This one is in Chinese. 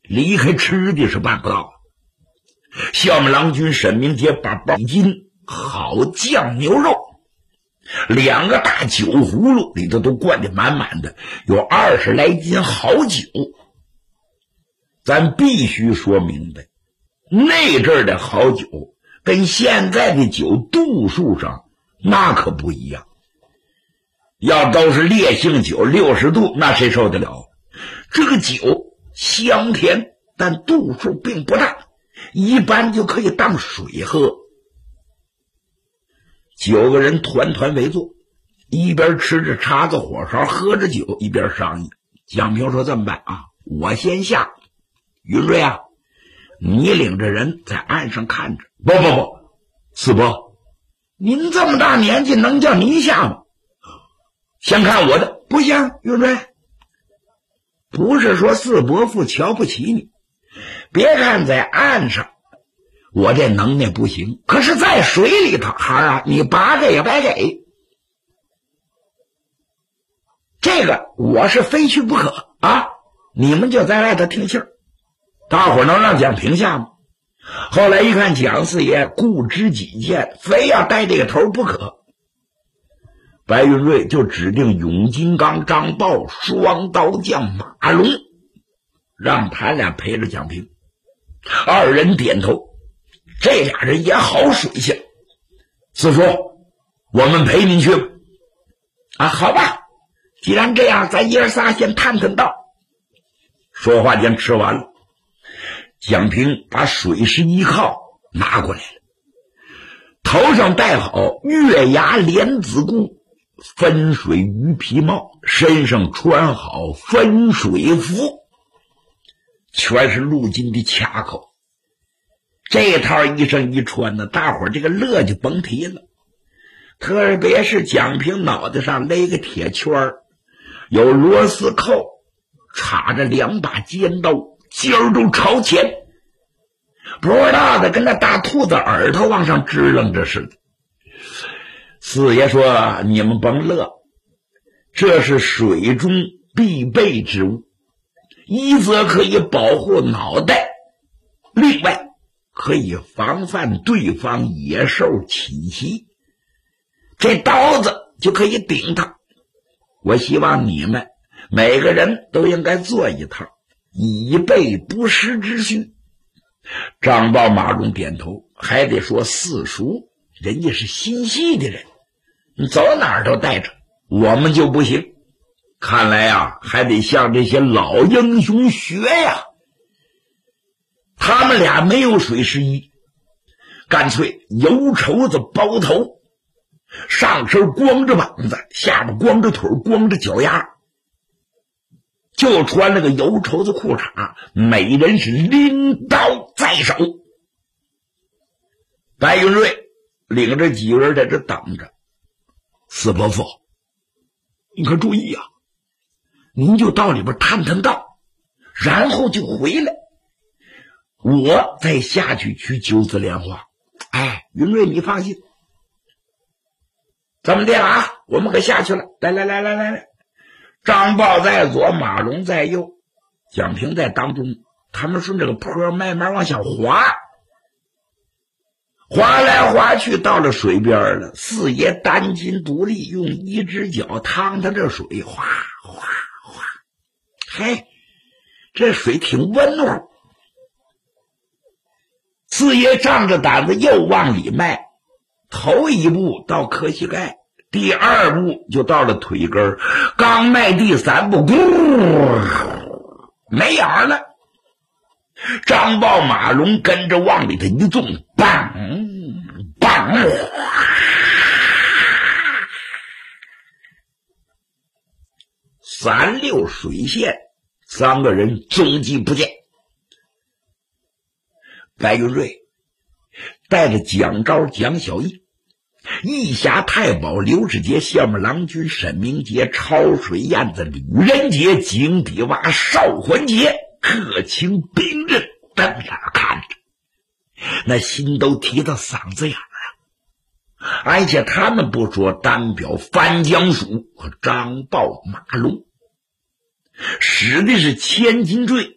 离开吃的是办不到。项目郎君沈明杰把包斤好酱牛肉，2个大酒葫芦里头都灌得满满的，有20来斤好酒。咱必须说明白，那阵儿的好酒跟现在的酒度数上那可不一样。要都是烈性酒60度，那谁受得了？这个酒香甜，但度数并不大，一般就可以当水喝。9个人团团围坐，一边吃着叉子火烧，喝着酒，一边商议。蒋平说：“这么办啊，我先下，云瑞啊，你领着人在岸上看着。”不，四伯，您这么大年纪，能叫您下吗？先看我的。不行，云瑞，不是说四伯父瞧不起你，别看在岸上我这能耐不行，可是在水里头，孩儿啊，你拔给也白给。这个我是非去不可啊！你们就在外头听信儿，大伙能让蒋平下吗？后来一看蒋四爷固执己见，非要带这个头不可，白云瑞就指定永金刚、张豹、双刀将马龙，让他俩陪着蒋平。2人点头，这俩人也好水性。四叔，我们陪您去吧。啊，好吧，既然这样，咱爷仨先探探道。说话间吃完了，蒋平把水师一靠拿过来了，头上戴好月牙莲子箍分水鱼皮帽，身上穿好分水服，全是陆金的卡口。这套衣裳一穿呢，大伙这个乐就甭提了。特别是蒋平脑袋上勒个铁圈，有螺丝扣，插着2把尖刀，尖儿都朝前，不知道的跟那大兔子耳朵往上支棱着似的。四爷说：“你们甭乐，这是水中必备之物，一则可以保护脑袋，另外可以防范对方野兽侵袭。这刀子就可以顶它。我希望你们每个人都应该做一套，以备不时之需。”张豹、马龙点头，还得说四叔，人家是心细的人，你走哪儿都带着，我们就不行。看来啊，还得向这些老英雄学呀。他们俩没有水师衣，干脆油绸子包头，上身光着膀子，下边光着腿，光着脚丫，就穿了个油绸子裤衩，每人是拎刀在手。白云瑞领着几个人在这等着。四伯父，你可注意啊，您就到里边探探道，然后就回来，我再下去取九子莲花。哎，云瑞你放心，怎么的啊？我们可下去了。来，张豹在左，马龙在右，蒋平在当中，他们顺着个坡慢慢往下滑，滑来滑去，到了水边了。四爷单筋独立，用一只脚趟着这水，哗哗哗，嘿，这水挺温乎。四爷仗着胆子又往里迈，头一步到磕膝盖，第2步就到了腿根，刚迈第3步，咕，没影了。张豹、马龙跟着往里头一纵，梆梆，3溜水线，3个人踪迹不见。白云瑞带着蒋昭、蒋小义、义侠太保刘世杰、项目郎君沈明杰、超水燕子吕仁杰、井底蛙邵环杰，各情兵刃，瞪眼看着，那心都提到嗓子眼啊！而且他们不说，单表翻江鼠和张豹、马龙使的是千斤坠，